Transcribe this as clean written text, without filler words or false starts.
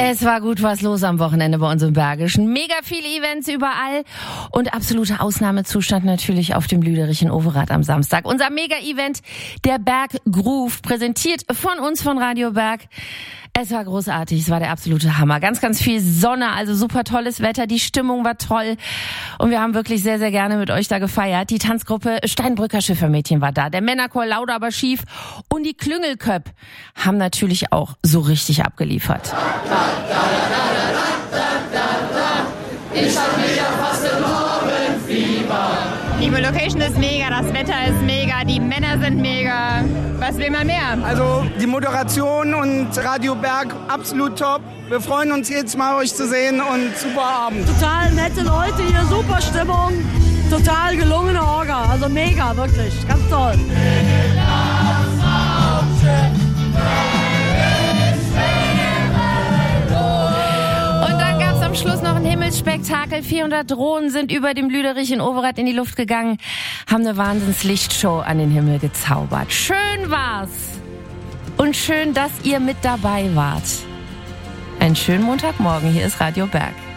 Es war gut was los am Wochenende bei uns im Bergischen. Mega viele Events überall und absoluter Ausnahmezustand natürlich auf dem Lüderich in Overath am Samstag. Unser Mega-Event, der Berg Groove, präsentiert von uns von Radio Berg. Es war großartig, es war der absolute Hammer. Ganz, ganz viel Sonne, also super tolles Wetter, die Stimmung war toll und wir haben wirklich sehr, sehr gerne mit euch da gefeiert. Die Tanzgruppe Steinbrücker Schiffermädchen war da, der Männerchor Lauter aber schief und die Klüngelköpp haben natürlich auch so richtig abgeliefert. Ich hab mich ja fast im Morgenfieber. Die Location ist mega, das Wetter ist mega, die Männer sind mega. Was will man mehr? Also die Moderation und Radio Berg absolut top. Wir freuen uns jedes Mal, euch zu sehen und super Abend. Total nette Leute hier, super Stimmung, total gelungene Orga. Also mega, wirklich, ganz toll. Am Schluss noch ein Himmelsspektakel. 400 Drohnen sind über dem Lüderich in Overath in die Luft gegangen, haben eine Wahnsinnslichtshow an den Himmel gezaubert. Schön war's. Und schön, dass ihr mit dabei wart. Einen schönen Montagmorgen. Hier ist Radio Berg.